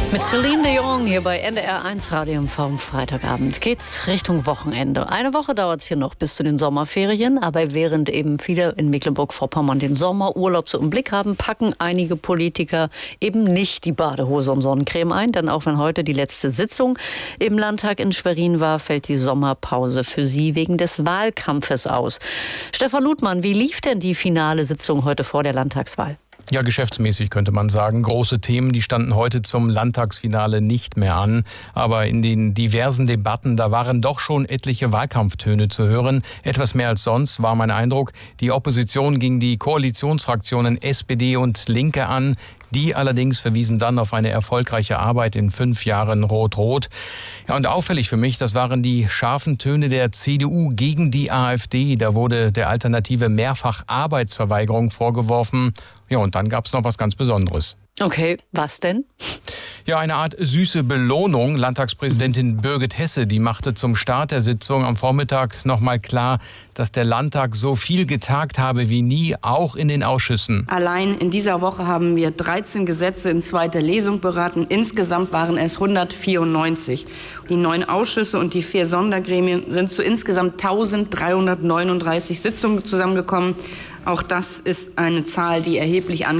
Mit Celine Dion hier bei NDR1 Radio vom Freitagabend geht's Richtung Wochenende. Eine Woche dauert es hier noch bis zu den Sommerferien, aber während eben viele in Mecklenburg-Vorpommern den Sommerurlaub so im Blick haben, packen einige Politiker eben nicht die Badehose und Sonnencreme ein, denn auch wenn heute die letzte Sitzung im Landtag in Schwerin war, fällt die Sommerpause für sie wegen des Wahlkampfes aus. Stefan Ludmann, wie lief denn die finale Sitzung heute vor der Landtagswahl? Ja, geschäftsmäßig könnte man sagen. Große Themen, die standen heute zum Landtagsfinale nicht mehr an. Aber in den diversen Debatten, da waren doch schon etliche Wahlkampftöne zu hören. Etwas mehr als sonst war mein Eindruck. Die Opposition ging die Koalitionsfraktionen SPD und Linke an. Die allerdings verwiesen dann auf eine erfolgreiche Arbeit in 5 Jahren Rot-Rot. Ja, und auffällig für mich, das waren die scharfen Töne der CDU gegen die AfD. Da wurde der Alternative mehrfach Arbeitsverweigerung vorgeworfen. Ja, und dann gab es noch was ganz Besonderes. Okay, was denn? Ja, eine Art süße Belohnung. Landtagspräsidentin Birgit Hesse, die machte zum Start der Sitzung am Vormittag nochmal klar, dass der Landtag so viel getagt habe wie nie, auch in den Ausschüssen. Allein in dieser Woche haben wir 13 Gesetze in zweiter Lesung beraten. Insgesamt waren es 194. Die 9 Ausschüsse und die 4 Sondergremien sind zu insgesamt 1339 Sitzungen zusammengekommen. Auch das ist eine Zahl, die erheblich